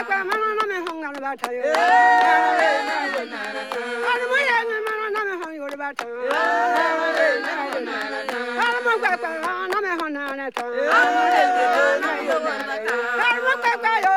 kwa mana na me honga ba ta yo ana mo ya mana na me honga yo ba ta ana mo kwa na me honga na ta